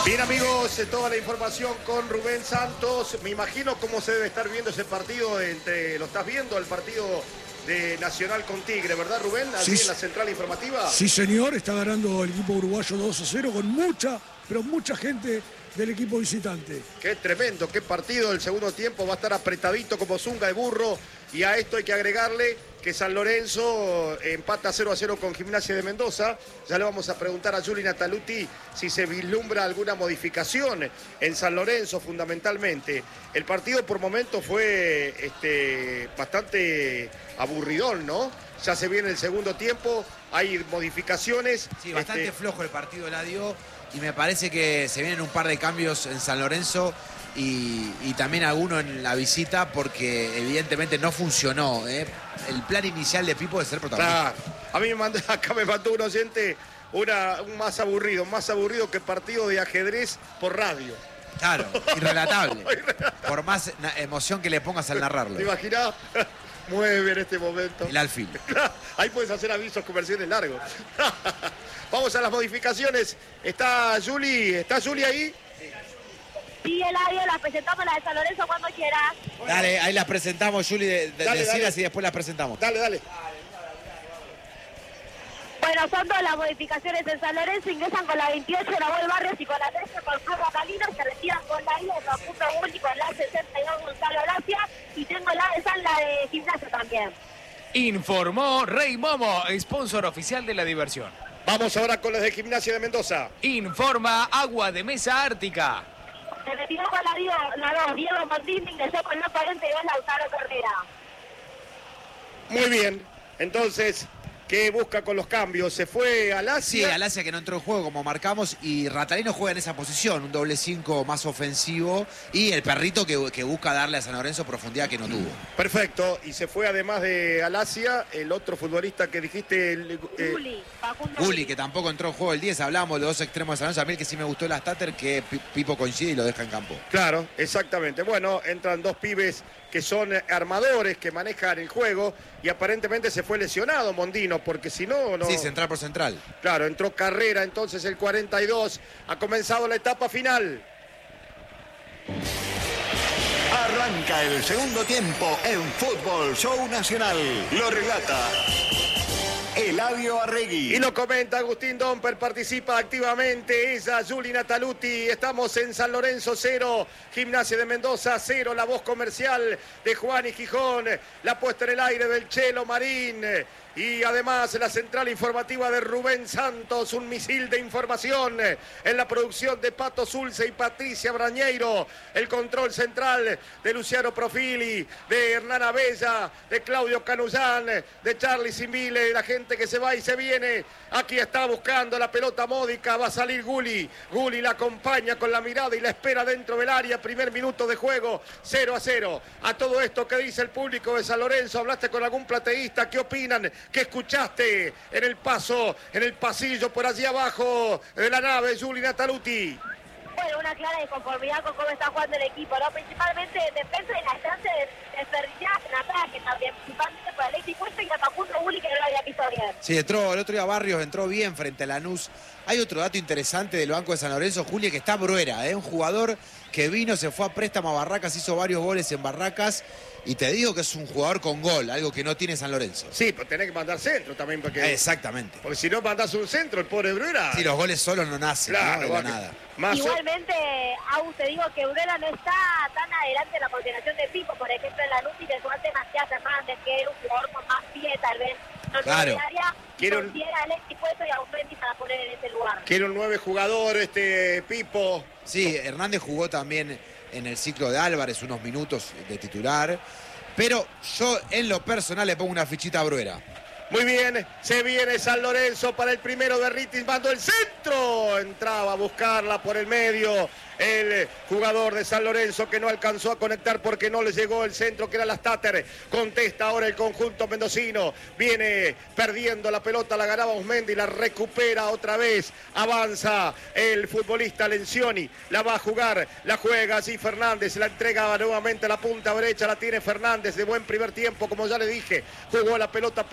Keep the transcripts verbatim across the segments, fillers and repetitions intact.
Bien amigos, toda la información con Rubén Santos. Me imagino cómo se debe estar viendo ese partido entre, lo estás viendo, el partido de Nacional con Tigre, ¿verdad Rubén? Allí Sí, en la central informativa. Sí señor, está ganando el equipo uruguayo dos a cero con mucha, pero mucha gente del equipo visitante. Qué tremendo, qué partido. El segundo tiempo va a estar apretadito como zunga de burro. Y a esto hay que agregarle que San Lorenzo empata cero a cero con Gimnasia de Mendoza. Ya le vamos a preguntar a Juli Nataluti si se vislumbra alguna modificación en San Lorenzo fundamentalmente. El partido por momentos fue este, bastante aburridón, ¿no? Ya se viene el segundo tiempo, hay modificaciones. Sí, bastante este... flojo el partido de la dio y me parece que se vienen un par de cambios en San Lorenzo y, y también alguno en la visita porque evidentemente no funcionó, ¿eh? El plan inicial de Pipo de ser protagonista. Claro. A mí me mandó, acá me mandó un oyente una, un más aburrido, más aburrido que partido de ajedrez por radio. Claro, irrelatable. Por más emoción que le pongas al narrarlo. ¿Te imaginás? Mueve en este momento. El alfil. Ahí puedes hacer avisos comerciales largos. Vamos a las modificaciones. ¿Está Juli? ¿Está Juli ahí? Sí, Eladio, las presentamos la de San Lorenzo cuando quieras. Dale, ahí las presentamos, Juli, de, de, dale, decidas dale. y después las presentamos. Dale, dale. Bueno, son todas las modificaciones en San Lorenzo. Ingresan con la veintiocho Nahuel Barrios y con la trece con Pablo Calino. Se retiran con la I de Facundo Bulli, con la sesenta y dos Gonzalo Gracia. Y tengo la de San, la de Gimnasia también. Informó Rey Momo, sponsor oficial de la diversión. Vamos ahora con los de Gimnasia de Mendoza. Informa Agua de Mesa Ártica. Se retiró con la, Diego, la dos, Diego Martín, ingresó con la cuarenta y dos Lautaro Correa. Muy bien. Entonces, ¿qué busca con los cambios? ¿Se fue Alasia? Sí, Alasia que no entró en juego como marcamos y Ratalino juega en esa posición, un doble cinco más ofensivo y el perrito que, que busca darle a San Lorenzo profundidad que no tuvo. Perfecto, y se fue además de Alasia, el otro futbolista que dijiste... El, eh... Gulli, Facundo Gulli, que tampoco entró en juego el diez, hablamos de dos extremos de San Lorenzo, a mí el que sí me gustó el Stater, que Pipo coincide y lo deja en campo. Claro, exactamente. Bueno, entran dos pibes que son armadores, que manejan el juego, y aparentemente se fue lesionado Mondino, porque si no, no... Sí, central por central. Claro, entró Carrera, entonces el cuarenta y dos, ha comenzado la etapa final. Arranca el segundo tiempo en Fútbol Show Nacional. Lo relata Eladio Arregui. Y lo comenta Agustín Domper, participa activamente ella, Juli Nataluti. Estamos en San Lorenzo cero, Gimnasia de Mendoza cero, la voz comercial de Juan y Gijón, la puesta en el aire del Chelo Marín. Y además la central informativa de Rubén Santos, un misil de información en la producción de Pato Zulce y Patricia Brañeiro, el control central de Luciano Profili, de Hernán Abella, de Claudio Canullán, de Charly Simbile, la gente que se va y se viene. Aquí está buscando la pelota módica, va a salir Gulli, Gulli la acompaña con la mirada y la espera dentro del área, primer minuto de juego, cero a cero. A todo esto, ¿qué dice el público de San Lorenzo? ¿Hablaste con algún plateísta? ¿Qué opinan? ¿Qué escuchaste en el paso, en el pasillo por allí abajo de la nave, Juli Nataluti? Bueno, una clara disconformidad con cómo está jugando el equipo, ¿no? Principalmente en defensa y la chance de desperdiciar en ataque también, principalmente por Alexis Puesto y a Facundo Bulli, que no lo había visto bien. Sí, entró el otro día Barrios, entró bien frente a Lanús. Hay otro dato interesante del banco de San Lorenzo, Juli, que está Bruera, ¿eh? Un jugador que vino, se fue a préstamo a Barracas, hizo varios goles en Barracas. Y te digo que es un jugador con gol, algo que no tiene San Lorenzo. Sí, pero tenés que mandar centro también. Porque, Exactamente. Porque si no mandás un centro, el pobre Bruera. Sí, los goles solos no nacen, claro, ¿no? De que, nada. Más Igualmente, Agus, te digo que Bruera no está tan adelante en la coordinación de Pipo, por ejemplo, en la Luz y de Suárez Macías Fernández, que era un jugador con más pie, tal vez. No claro. Quiero un... a Alexis Puesto y a Aumendi para poner en ese lugar. Quiere un nueve jugador, este Pipo. Sí, Hernández jugó también en el ciclo de Álvarez unos minutos de titular. Pero yo en lo personal le pongo una fichita a Bruera. Muy bien, se viene San Lorenzo para el primero de Ritis, mandó el centro, entraba a buscarla por el medio el jugador de San Lorenzo que no alcanzó a conectar porque no le llegó el centro que era la Stater. Contesta ahora el conjunto mendocino, viene perdiendo la pelota, la ganaba Osmendi, la recupera otra vez, avanza el futbolista Lencioni, la va a jugar, la juega así Fernández, la entrega nuevamente a la punta derecha, la tiene Fernández de buen primer tiempo, como ya le dije, jugó la pelota para Franco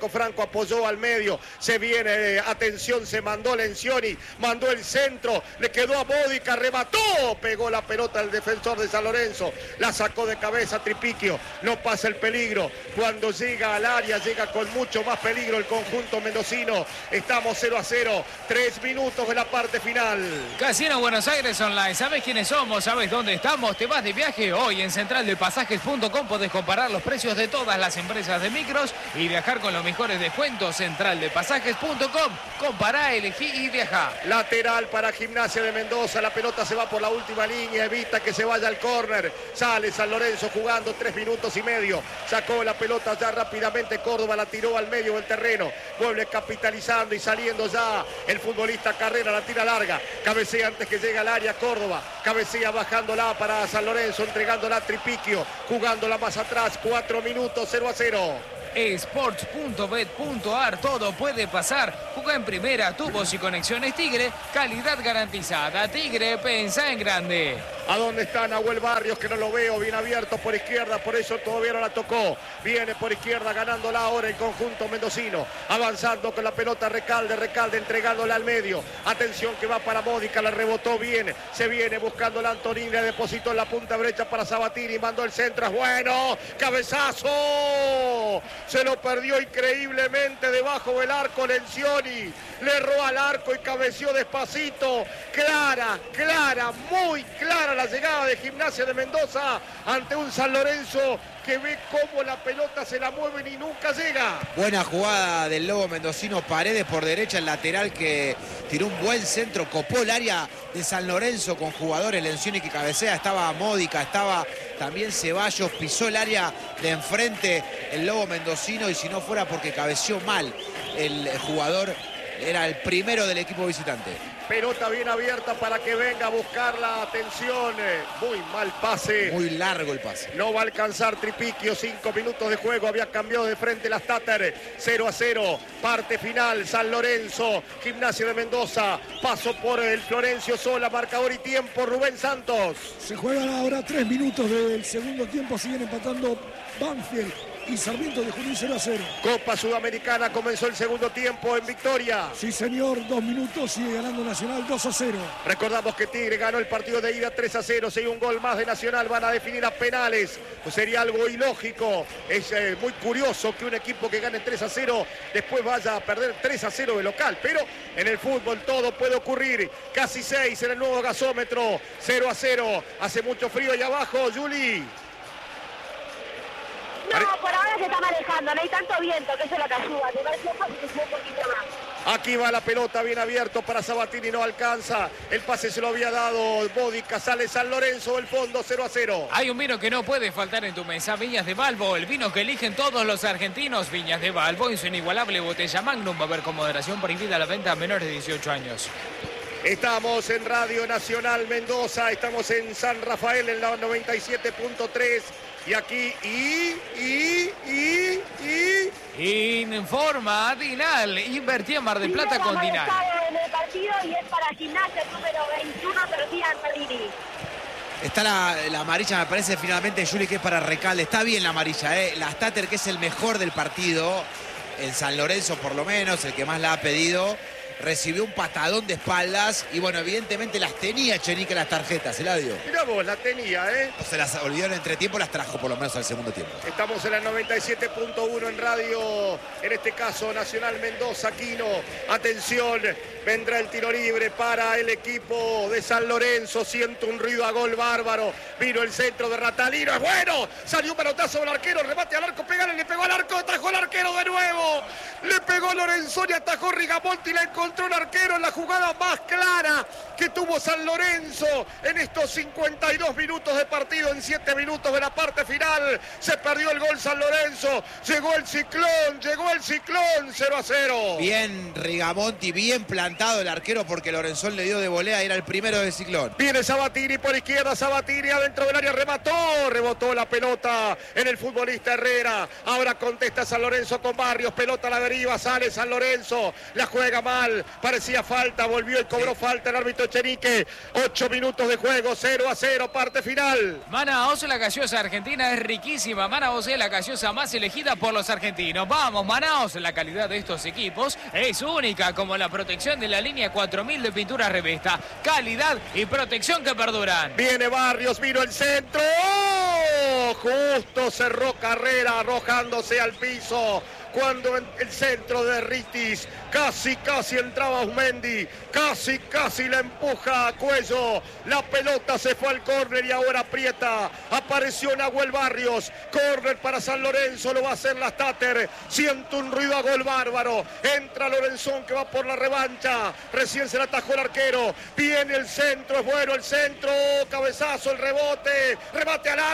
Marco Franco apoyó al medio, se viene, eh, atención, se mandó Lencioni, mandó el centro, le quedó a Modica, remató, pegó la pelota al defensor de San Lorenzo, la sacó de cabeza Tripiquio, no pasa el peligro, cuando llega al área, llega con mucho más peligro el conjunto mendocino, estamos cero a cero, tres minutos de la parte final. Casino Buenos Aires Online, ¿sabes quiénes somos? ¿Sabes dónde estamos? ¿Te vas de viaje? Hoy en central de pasajes punto com podés comparar los precios de todas las empresas de micros y viajar con los mejores descuentos. central de pasajes punto com, compará, elegí y viajá. Lateral para Gimnasia de Mendoza, la pelota se va por la última línea, evita que se vaya al córner, sale San Lorenzo jugando tres minutos y medio, sacó la pelota ya rápidamente Córdoba, la tiró al medio del terreno, vuelve capitalizando y saliendo ya el futbolista Carrera, la tira larga, cabecea antes que llegue al área Córdoba, cabecea bajándola para San Lorenzo, entregándola a Tripiquio, jugándola más atrás, cuatro minutos, cero a cero. Sports punto bet punto ar, todo puede pasar. Juega en primera, tubos y conexiones Tigre, calidad garantizada. Tigre, pensá en grande. ¿A dónde está Nahuel Barrios? Que no lo veo, bien abierto por izquierda, por eso todavía no la tocó. Viene por izquierda, ganándola ahora el conjunto mendocino. Avanzando con la pelota Recalde, Recalde entregándola al medio. Atención que va para Modica, la rebotó bien. Se viene buscando la Antonini, le depositó en la punta derecha para Sabatini, mandó el centro, es bueno. ¡Cabezazo! Se lo perdió increíblemente debajo del arco Lencioni. Le erró al arco y cabeció despacito. Clara, clara, muy clara la llegada de Gimnasia de Mendoza ante un San Lorenzo que ve cómo la pelota se la mueven y nunca llega. Buena jugada del Lobo mendocino, Paredes por derecha, el lateral que tiró un buen centro, copó el área de San Lorenzo con jugadores, Lencioni que cabecea, estaba Modica, estaba también Ceballos, pisó el área de enfrente el Lobo mendocino y si no fuera porque cabeció mal el jugador, era el primero del equipo visitante. Pelota bien abierta para que venga a buscar la atención. Muy mal pase. Muy largo el pase. No va a alcanzar Tripiquio. Cinco minutos de juego. Había cambiado de frente las Tater. cero a cero. Parte final. San Lorenzo. Gimnasia de Mendoza. Paso por el Florencio Sola. Marcador y tiempo. Rubén Santos. Se juegan ahora tres minutos del segundo tiempo. Siguen empatando Banfield y Sarmiento de Junín cero a cero. Copa Sudamericana, comenzó el segundo tiempo en victoria. Sí, señor, dos minutos, sigue ganando Nacional dos a cero. Recordamos que Tigre ganó el partido de ida tres a cero. Si hay un gol más de Nacional, van a definir a penales. Pues sería algo ilógico. Es eh, muy curioso que un equipo que gane tres a cero después vaya a perder tres a cero de local. Pero en el fútbol todo puede ocurrir. Casi seis en el nuevo gasómetro. cero a cero. Hace mucho frío ahí abajo, Juli. No, por ahora se está manejando, no hay tanto viento, que eso es lo que ayuda. Me parece fácil que sea un poquito más. Aquí va la pelota bien abierto para Sabatini, no alcanza. El pase se lo había dado Modica, sale San Lorenzo del fondo, cero a cero. Hay un vino que no puede faltar en tu mesa, Viñas de Balbo, el vino que eligen todos los argentinos. Viñas de Balbo en su inigualable botella Magnum, va a haber con moderación, prohibida la venta a menores de dieciocho años. Estamos en Radio Nacional Mendoza, estamos en San Rafael en la noventa y siete punto tres. Y aquí, y, y, y, y... Informa Dinal, invertí en Mar del Plata con Dinal. En el partido y es para Gimnasia número veintiuno, Tortilla Antonini. Está la, la amarilla, me parece finalmente, Juli, que es para Recalde. Está bien la amarilla, ¿eh? La Stater, que es el mejor del partido, en San Lorenzo por lo menos, el que más la ha pedido. Recibió un patadón de espaldas y bueno, evidentemente las tenía Chenique las tarjetas, Eladio. Mirá vos, la tenía, ¿eh? No se las olvidaron entre tiempo, las trajo por lo menos al segundo tiempo. Estamos en la noventa y siete punto uno en radio, en este caso Nacional Mendoza, Quino. Atención, vendrá el tiro libre para el equipo de San Lorenzo. Siento un ruido a gol bárbaro. Vino el centro de Ratalino, es bueno. Salió un pelotazo del arquero, remate al arco, pegale, le pegó al arco, atajó el arquero de nuevo. Le pegó Lorenzoni, atajó Rigamonti, le encontró un arquero en la jugada más clara que tuvo San Lorenzo en estos cincuenta y dos minutos de partido, en siete minutos de la parte final. Se perdió el gol San Lorenzo, llegó el ciclón, llegó el ciclón, cero a cero. Bien Rigamonti, bien plantado el arquero porque Lorenzón le dio de volea, era el primero del ciclón. Viene Sabatini por izquierda, Sabatini adentro del área, remató, rebotó la pelota en el futbolista Herrera. Ahora contesta San Lorenzo con Barrios, pelota a la deriva, sale San Lorenzo, la juega mal. penal. Parecía falta, volvió y cobró sí. falta el árbitro Echenique. Ocho minutos de juego, cero a cero, parte final. Manaos, la gaseosa argentina es riquísima. Manaos es la gaseosa más elegida por los argentinos. Vamos, Manaos, la calidad de estos equipos es única, como la protección de la línea cuatro mil de pintura Revesta. Calidad y protección que perduran. Viene Barrios, vino el centro. ¡Oh! Justo cerró carrera, arrojándose al piso. Cuando en el centro de Ritis, casi, casi entraba Osmendi, casi, casi la empuja a Cuello. La pelota se fue al córner y ahora aprieta. Apareció Nahuel Barrios. Córner para San Lorenzo, lo va a hacer la Stater. Siento un ruido a gol bárbaro. Entra Lorenzón que va por la revancha. Recién se la atajó el arquero. Viene el centro, es bueno el centro. Cabezazo, el rebote. Remate al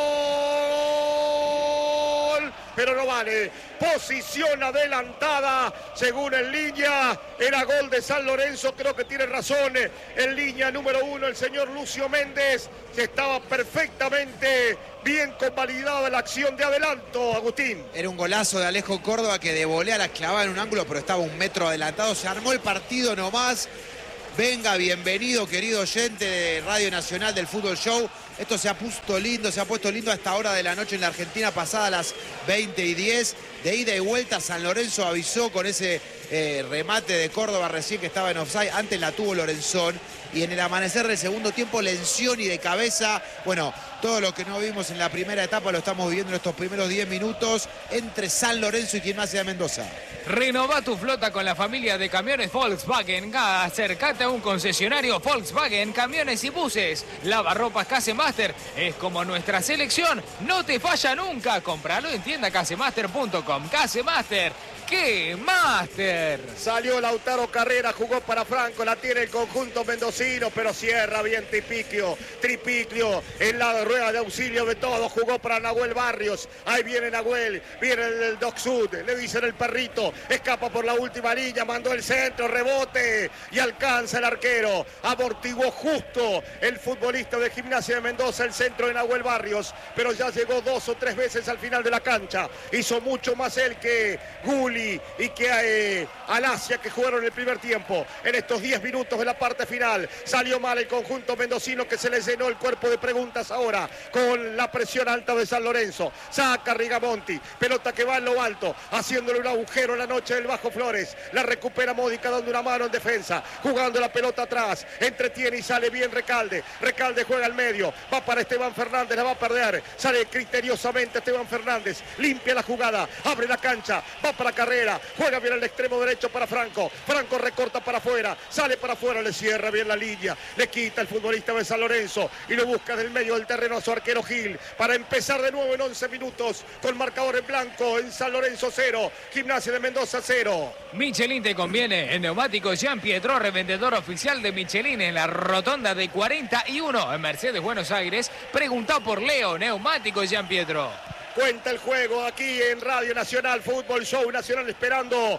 arco. Pero no vale. Posición adelantada, según en línea, era gol de San Lorenzo, creo que tiene razón. En línea número uno, el señor Lucio Méndez, que estaba perfectamente bien convalidada la acción de adelanto, Agustín. Era un golazo de Alejo Córdoba que de volea la clavaba en un ángulo, pero estaba un metro adelantado. Se armó el partido nomás. Venga, bienvenido, querido oyente de Radio Nacional del Fútbol Show. Esto se ha puesto lindo, se ha puesto lindo a esta hora de la noche en la Argentina, pasada las veinte y diez. De ida y vuelta, San Lorenzo avisó con ese eh, remate de Córdoba recién que estaba en offside. Antes la tuvo Lorenzón. Y en el amanecer del segundo tiempo, Lencioni de cabeza. Bueno, todo lo que no vimos en la primera etapa lo estamos viviendo en estos primeros diez minutos entre San Lorenzo y Gimnasia de Mendoza. Renova tu flota con la familia de camiones Volkswagen. Acércate a un concesionario Volkswagen, camiones y buses. Lavarropas Casemaster es como nuestra selección. No te falla nunca. Compralo en tienda casemaster punto com. Casemaster. ¡Qué máster! Salió Lautaro Carrera, jugó para Franco, la tiene el conjunto mendocino, pero cierra bien Tripiclio. Tripiclio en la rueda de auxilio de todos, jugó para Nahuel Barrios. Ahí viene Nahuel, viene el Doc Sud, le dicen el perrito, escapa por la última línea, mandó el centro, rebote y alcanza el arquero. Amortiguó justo el futbolista de Gimnasia de Mendoza, el centro de Nahuel Barrios, pero ya llegó dos o tres veces al final de la cancha. Hizo mucho más él que Gulli y que eh, Alasia, que jugaron el primer tiempo. En estos diez minutos de la parte final salió mal el conjunto mendocino, que se le llenó el cuerpo de preguntas ahora con la presión alta de San Lorenzo. Saca Rigamonti, pelota que va en lo alto, haciéndole un agujero en la noche del Bajo Flores. La recupera Módica dando una mano en defensa, jugando la pelota atrás, entretiene y sale bien Recalde. Recalde juega al medio, va para Esteban Fernández, la va a perder, sale criteriosamente Esteban Fernández, limpia la jugada, abre la cancha, va para Carrera, juega bien al extremo derecho para Franco. Franco recorta para afuera, sale para afuera, le cierra bien la línea, le quita el futbolista de San Lorenzo y lo busca del medio del terreno a su arquero Gil para empezar de nuevo en once minutos con marcador en blanco. En San Lorenzo cero, Gimnasia de Mendoza cero. Michelin te conviene. En Neumáticos Jean Pietro, revendedor oficial de Michelin en la rotonda de cuarenta y uno en Mercedes, Buenos Aires. Pregunta por Leo, Neumáticos Jean Pietro. Cuenta el juego aquí en Radio Nacional, Fútbol Show Nacional, esperando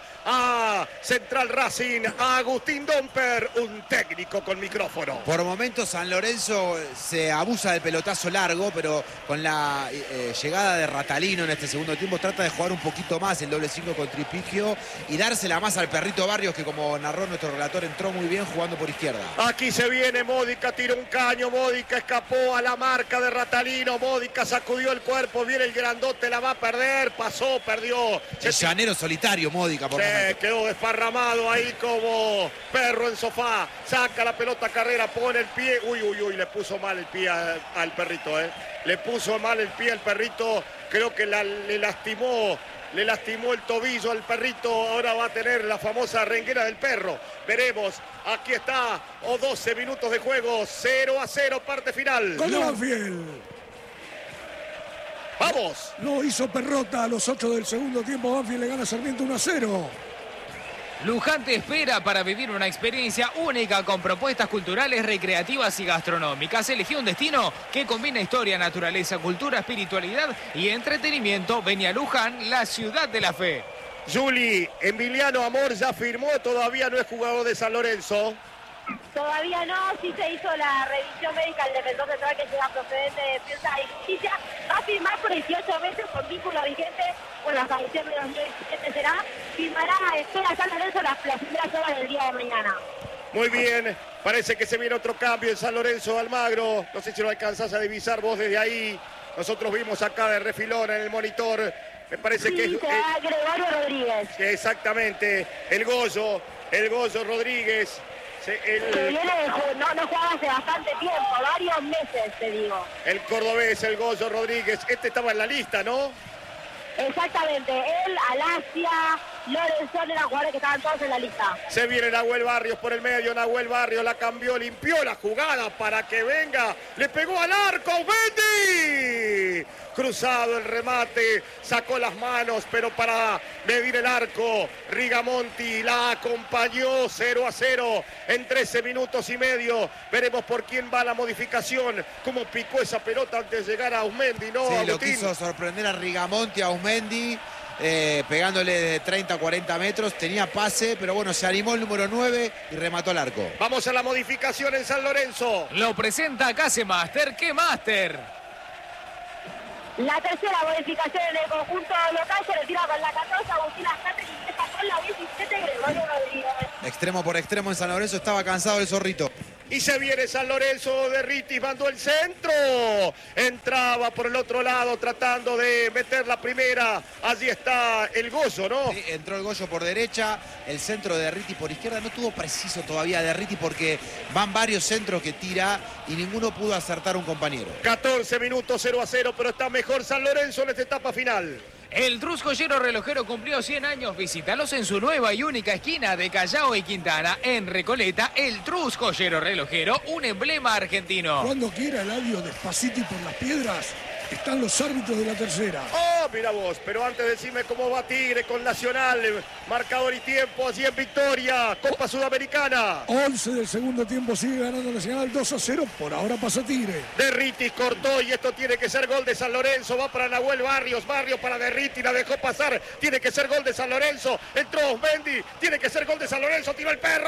a Central Racing, a Agustín Domper, un técnico con micrófono. Por momentos San Lorenzo se abusa del pelotazo largo, pero con la eh, llegada de Ratalino en este segundo tiempo trata de jugar un poquito más el doble cinco con Tripicchio y dársela más al perrito Barrios, que como narró nuestro relator entró muy bien jugando por izquierda. Aquí se viene Módica, tiró un caño, Módica escapó a la marca de Ratalino, Módica sacudió el cuerpo, viene el grandote, la va a perder, pasó, perdió. El llanero solitario, Módica, por Se quedó desparramado ahí como perro en sofá. Saca la pelota Carrera, pone el pie. Uy, uy, uy, le puso mal el pie a, al perrito, ¿eh? Le puso mal el pie al perrito. Creo que la, le lastimó, le lastimó el tobillo al perrito. Ahora va a tener la famosa renguera del perro. Veremos. Aquí está, o doce minutos de juego. cero a cero, parte final. Con Banfield. ¡Vamos! Lo hizo Perrota a los ocho del segundo tiempo. Banfield le gana a Sarmiento uno a cero. Luján te espera para vivir una experiencia única con propuestas culturales, recreativas y gastronómicas. Elegí un destino que combina historia, naturaleza, cultura, espiritualidad y entretenimiento. Ven a Luján, la ciudad de la fe. Juli, Emiliano Amor ya firmó, todavía no es jugador de San Lorenzo. Todavía no, sí se hizo la revisión médica al defensor central que llega procedente de Defensa y Justicia. Va a firmar por dieciocho meses con vínculo vigente, bueno, hasta diciembre de dos mil diecisiete será. Firmará Escuela San Lorenzo las, las primeras horas del día de mañana. Muy bien, parece que se viene otro cambio en San Lorenzo. Almagro, no sé si lo alcanzás a divisar vos desde ahí. Nosotros vimos acá de refilón en el monitor. Me parece sí, que es... se va Gregorio Rodríguez. Exactamente, el Goyo, el Goyo Rodríguez. Se, el, que viene de, no, no jugaba hace bastante tiempo, varios meses, te digo. El cordobés, el Goyo Rodríguez. Este estaba en la lista, ¿no? Exactamente, él, Alasia, Lorenzón eran jugadores que estaban todos en la lista. Se viene Nahuel Barrios por el medio, Nahuel Barrios la cambió, limpió la jugada para que venga, le pegó al arco, Mendy. Cruzado el remate, sacó las manos, pero para medir el arco, Rigamonti la acompañó cero a cero en trece minutos y medio. Veremos por quién va la modificación, cómo picó esa pelota antes de llegar a Ausmendi, ¿no? Sí, Agustín? lo quiso sorprender a Rigamonti, a Ausmendi. Eh, pegándole de treinta a cuarenta metros, tenía pase, pero bueno, se animó el número nueve y remató al arco. Vamos a la modificación en San Lorenzo. Lo presenta Casemaster. ¿Qué Master? La tercera modificación en el conjunto local se retira con la catorce, Agustín Ascate, y empieza con la diecisiete, Gregorio Rodríguez. Extremo por extremo en San Lorenzo, estaba cansado el zorrito. Y se viene San Lorenzo de Ritis, mandó el centro. Entraba por el otro lado tratando de meter la primera. Allí está el Gozo, ¿no? Sí, entró el Goyo por derecha, el centro de Derriti por izquierda. No tuvo preciso todavía Derriti porque van varios centros que tira y ninguno pudo acertar un compañero. catorce minutos, cero a cero, pero está mejor San Lorenzo en esta etapa final. El Trus Joyero Relojero cumplió cien años. Visítalos en su nueva y única esquina de Callao y Quintana, en Recoleta. El Trus Joyero Relojero, un emblema argentino. Cuando quiera Eladio, despacito y por las piedras, están los árbitros de la tercera. Oh, mira vos, pero antes decime cómo va Tigre con Nacional. Marcador y tiempo, allí en victoria. Copa Sudamericana. once del segundo tiempo, sigue ganando Nacional dos a cero. Por ahora pasa Tigre. Derriti cortó y esto tiene que ser gol de San Lorenzo. Va para Nahuel Barrios. Barrios para Derriti. La dejó pasar. Tiene que ser gol de San Lorenzo. Entró Osmendi. Tiene que ser gol de San Lorenzo. Tiró el perro.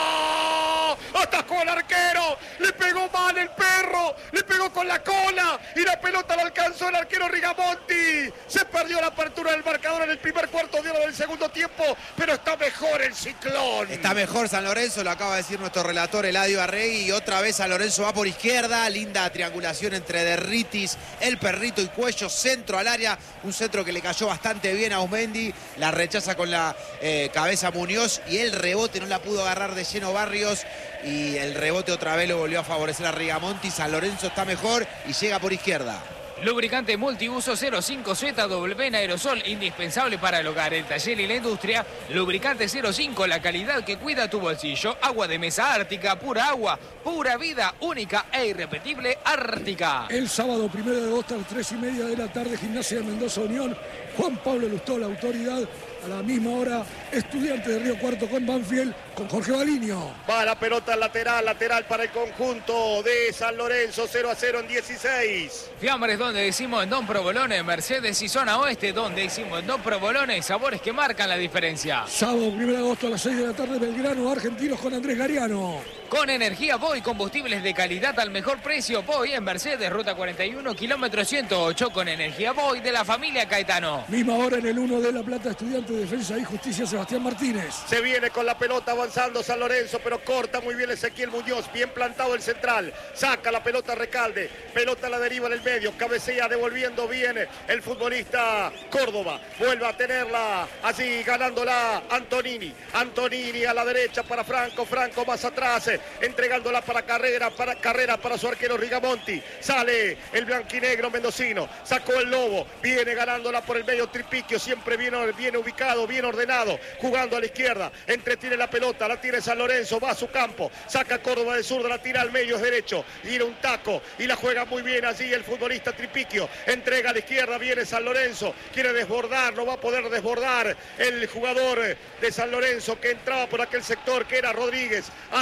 Atajó al arquero. Le pegó mal el perro. Le pegó con la cola. Y la pelota la alcanzó el arquero Rigamonti. Se perdió la apertura del marcador en el primer cuarto de hora del segundo tiempo. Pero está mejor el Ciclón. Está mejor San Lorenzo, lo acaba de decir nuestro relator Eladio Arregui. Y otra vez San Lorenzo va por izquierda. Linda triangulación entre Derritis, el perrito y Cuello. Centro al área. Un centro que le cayó bastante bien a Ausmendi. La rechaza con la eh, cabeza Muñoz. Y el rebote no la pudo agarrar de lleno Barrios. Y el rebote otra vez lo volvió a favorecer a Rigamonti. San Lorenzo está mejor y llega por izquierda. Lubricante multiuso cero cinco Z W en aerosol, indispensable para el hogar, el taller y la industria. Lubricante cero cinco, la calidad que cuida tu bolsillo. Agua de mesa Ártica, pura agua, pura vida, única e irrepetible Ártica. El sábado primero de agosto a las tres y media de la tarde, Gimnasia de Mendoza Unión. Juan Pablo Lustó, la autoridad. A la misma hora, Estudiantes de Río Cuarto con Banfield, con Jorge Baliño. Va la pelota lateral, lateral para el conjunto de San Lorenzo, cero a cero en dieciséis. Fiambres donde decimos en Don Provolone, Mercedes y Zona Oeste donde decimos en Don Provolone, sabores que marcan la diferencia. Sábado primero de agosto a las seis de la tarde, Belgrano, Argentinos con Andrés Gariano. Con energía Boy, combustibles de calidad al mejor precio. Boy en Mercedes, ruta cuarenta y uno, kilómetro ciento ocho, con energía Boy de la familia Caetano. Misma hora en el uno de La Plata, Estudiantes de Defensa y Justicia, Sebastián Martínez. Se viene con la pelota avanzando San Lorenzo, pero corta muy bien Ezequiel Muñoz. Bien plantado el central. Saca la pelota Recalde. Pelota a la deriva en el medio. Cabecea devolviendo bien el futbolista Córdoba. Vuelve a tenerla allí ganándola Antonini. Antonini a la derecha para Franco. Franco más atrás. Entregándola para Carrera, para Carrera para su arquero Rigamonti. Sale el blanquinegro mendocino. Sacó el Lobo. Viene ganándola por el medio Tripiquio. Siempre bien, bien ubicado, bien ordenado. Jugando a la izquierda. Entretiene la pelota. La tiene San Lorenzo. Va a su campo. Saca Córdoba del sur. La tira al medio, es derecho. Tira un taco. Y la juega muy bien allí el futbolista Tripiquio. Entrega a la izquierda. Viene San Lorenzo. Quiere desbordar. No va a poder desbordar el jugador de San Lorenzo que entraba por aquel sector que era Rodríguez. Allí está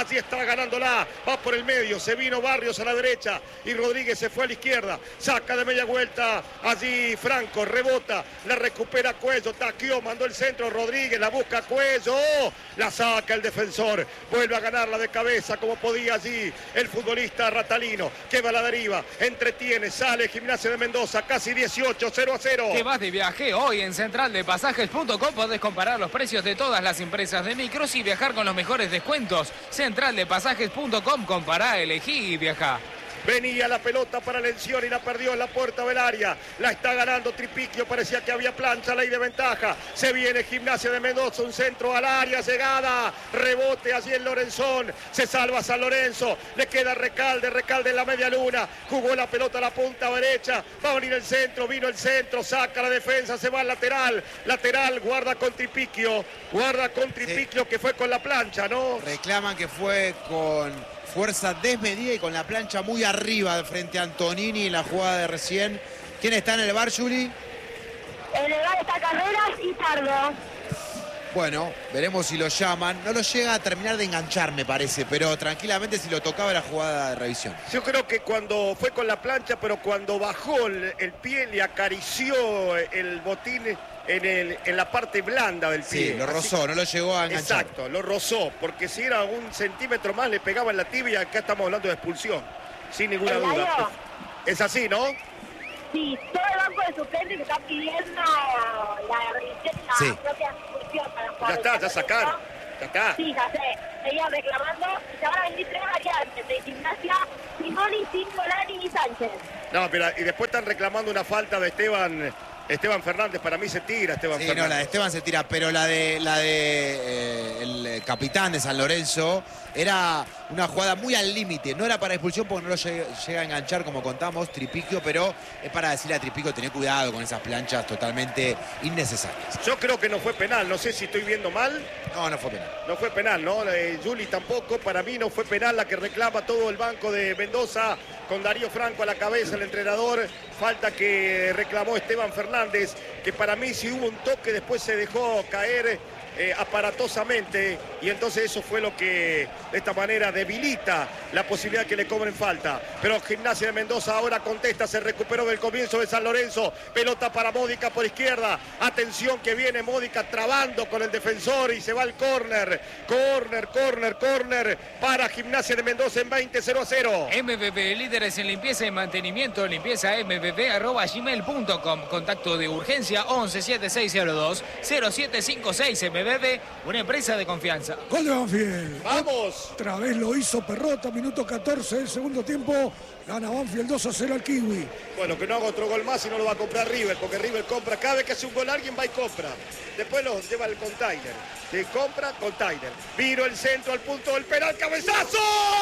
ganándola, va por el medio, se vino Barrios a la derecha y Rodríguez se fue a la izquierda, saca de media vuelta, allí Franco, rebota, la recupera Cuello, taqueó, mandó el centro, Rodríguez, la busca Cuello, oh, la saca el defensor, vuelve a ganarla de cabeza como podía allí el futbolista Ratalino, que va a la deriva, entretiene, sale Gimnasia de Mendoza, casi dieciocho, cero a cero. Te vas de viaje hoy en central de pasajes punto com, podés comparar los precios de todas las empresas de micros y viajar con los mejores descuentos. central de pasajes punto com, compará, elegí y viajá. Venía la pelota para Lención y la perdió en la puerta del área. La está ganando Tripiquio, parecía que había plancha, ley de ventaja. Se viene Gimnasia de Mendoza, un centro al área, llegada, rebote allí en Lorenzón. Se salva San Lorenzo, le queda Recalde, Recalde en la media luna. Jugó la pelota a la punta derecha, va a venir el centro, vino el centro, saca la defensa, se va al lateral. Lateral, guarda con Tripiquio, guarda con Tripiquio sí. Que fue con la plancha, ¿no? Reclaman que fue con fuerza desmedida y con la plancha muy arriba frente a Antonini en la jugada de recién. ¿Quién está en el bar, Juli? En el bar está Carreras y Pardo. Bueno, veremos si lo llaman. No lo llega a terminar de enganchar, me parece, pero tranquilamente si lo tocaba la jugada de revisión. Yo creo que cuando fue con la plancha, pero cuando bajó el, el pie, le acarició el botín en, el, en la parte blanda del pie. Sí, lo rozó, Así, no lo llegó a enganchar. Exacto, lo rozó, porque si era un centímetro más le pegaba en la tibia. Acá estamos hablando de expulsión, sin ninguna ¿El duda. gallo? Es así, ¿no? Sí, todo el banco de suplentes está pidiendo la revisión y la sí. propia expulsión para jugar. Ya está, ya sacaron. Ya está. Sí, ya sé. Seguían reclamando y se van a venir tres variantes de Gimnasia, Simoni, Cingolani y Sánchez. No, pero y después están reclamando una falta de Esteban... Esteban Fernández, para mí se tira Esteban sí, Fernández. No, la de Esteban se tira, pero la de la de eh, el capitán de San Lorenzo era una jugada muy al límite. No era para expulsión porque no lo llega, llega a enganchar como contamos, Tripiquio, pero es para decirle a Tripiquio tener cuidado con esas planchas totalmente innecesarias. Yo creo que no fue penal, no sé si estoy viendo mal. No, no fue penal. No fue penal, ¿no? Eh, Juli tampoco, para mí no fue penal la que reclama todo el banco de Mendoza con Darío Franco a la cabeza, el entrenador. Falta que reclamó Esteban Fernández, que para mí si hubo un toque después se dejó caer eh, aparatosamente y entonces eso fue lo que de esta manera debilita la posibilidad que le cobren falta. Pero Gimnasia de Mendoza ahora contesta, se recuperó del comienzo de San Lorenzo, pelota para Módica por izquierda, atención que viene Módica trabando con el defensor y se va al córner, córner, córner, córner para Gimnasia de Mendoza en veinte, cero a cero. M B B, líderes en limpieza y mantenimiento, limpieza m b b arroba gmail punto com, contacto de urgencia once setenta y seis cero dos cero siete cinco seis. M B B, una empresa de confianza. Gol de Banfield. ¡Vamos! Otra vez lo hizo Perrota, minuto catorce del segundo tiempo. Gana Banfield dos a cero al Kiwi. Bueno, que no haga otro gol más y no lo va a comprar River, porque River compra, cada vez que hace un gol alguien va y compra. Después lo lleva al container. Se compra, container. Viro el centro al punto del penal, ¡cabezazo!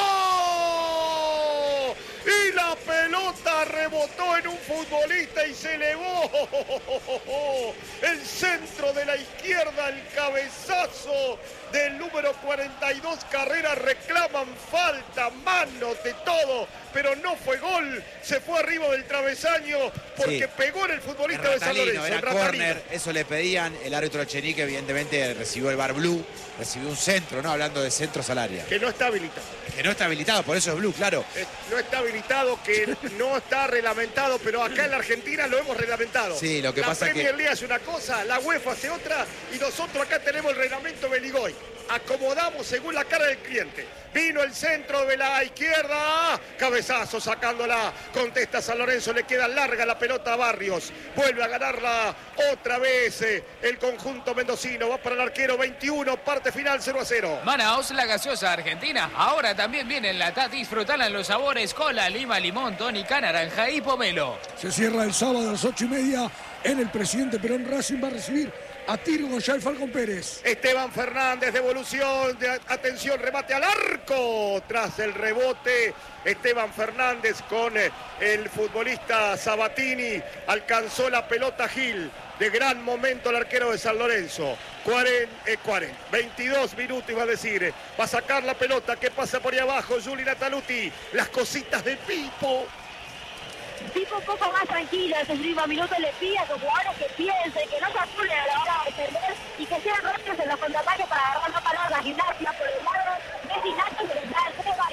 Y la pelota rebotó en un futbolista y se elevó. El centro de la izquierda, el cabezazo del número cuarenta y dos, Carrera, reclaman falta, manos, de todo, pero no fue gol, se fue arriba del travesaño porque sí. Pegó en el futbolista de San Lorenzo. Era córner, eso le pedían, el árbitro Echenique evidentemente recibió el bar blue, recibió un centro, ¿no? Hablando de centros al área. Que no está habilitado. Que no está habilitado, por eso es blue, claro. Eh, no está habilitado, que no está reglamentado, pero acá en la Argentina lo hemos reglamentado. Sí, lo que la pasa es que... La Premier League hace una cosa, la UEFA hace otra y nosotros acá tenemos el reglamento Beligoy. Acomodamos según la cara del cliente. Vino el centro de la izquierda, cabezazo sacándola, contesta San Lorenzo, le queda larga la pelota a Barrios, vuelve a ganarla otra vez eh, el conjunto mendocino, va para el arquero veintiuno, parte final cero a cero. Manaos, la gaseosa argentina, ahora también viene en la Tati, disfrutala en los sabores cola, lima, limón, tónica, naranja y pomelo. Se cierra el sábado a las ocho y media en el Presidente Perón. Racing va a recibir a Tirgo González Falcón Pérez. Esteban Fernández, devolución, de, atención, remate al arco. Tras el rebote, Esteban Fernández con eh, el futbolista Sabatini. Alcanzó la pelota Gil. De gran momento el arquero de San Lorenzo. cuarenta, eh, cuarenta, veintidós minutos iba a decir. Va a sacar la pelota que pasa por ahí abajo. Juli Nataluti. Las cositas de Pipo. Pipo un poco más tranquilo, ese último minuto le pide a sus jugadores que piensen, que no se apuren a la hora de defender y que sean rápidos en los contraataques para agarrar la palabra. Gimnasia por el lado de Gimnasia, que le está el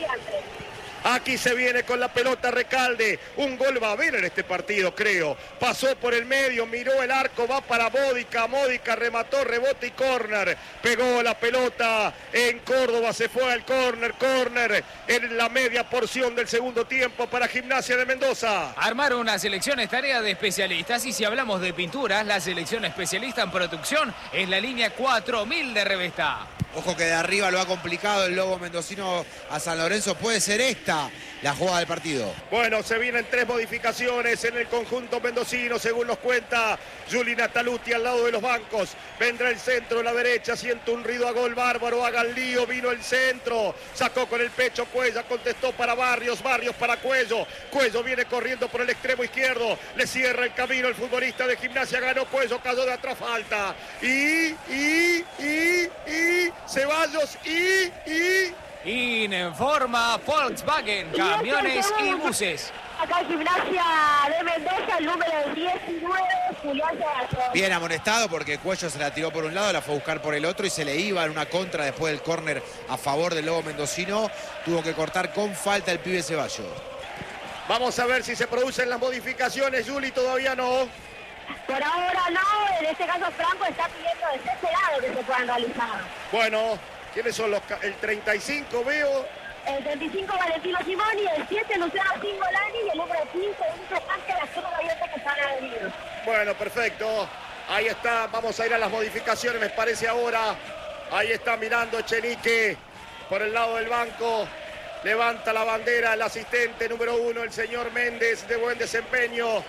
variantes. Aquí se viene con la pelota Recalde. Un gol va a haber en este partido, creo. Pasó por el medio, miró el arco, va para Módica. Módica remató, rebote y córner. Pegó la pelota en Córdoba, se fue al córner. Córner en la media porción del segundo tiempo para Gimnasia de Mendoza. Armar una selección es tarea de especialistas. Y si hablamos de pinturas, la selección especialista en producción es la línea cuatro mil de Revestá. Ojo que de arriba lo ha complicado el Lobo mendocino a San Lorenzo. Puede ser esta la jugada del partido. Bueno, se vienen tres modificaciones en el conjunto mendocino, según nos cuenta Juli Nataluti al lado de los bancos. Vendrá el centro, la derecha, siente un ruido a gol bárbaro, hagan lío, vino el centro, sacó con el pecho Cuella, contestó para Barrios, Barrios para Cuello. Cuello viene corriendo por el extremo izquierdo, le cierra el camino el futbolista de Gimnasia, ganó Cuello, cayó de atrás, falta. Y, y, y, y, Ceballos, y, y... Informa Volkswagen, camiones y buses. Acá en Gimnasia de Mendoza, el número diecinueve, Julián Ceballos. Bien amonestado porque Cuello se la tiró por un lado, la fue a buscar por el otro y se le iba en una contra después del córner a favor del Lobo mendocino. Tuvo que cortar con falta el pibe Ceballos. Vamos a ver si se producen las modificaciones, Juli, todavía no. Por ahora no, en este caso Franco está pidiendo desesperado que se puedan realizar. Bueno, ¿quiénes son los? El treinta y cinco veo. El treinta y cinco Valentino Simoni, el siete Luciano Cingolani y el número quince Enzo Sánchez, las zona abierta que están a venir. Bueno, perfecto. Ahí está, vamos a ir a las modificaciones, me parece ahora. Ahí está mirando Echenique por el lado del banco. Levanta la bandera el asistente número uno, el señor Méndez, de buen desempeño.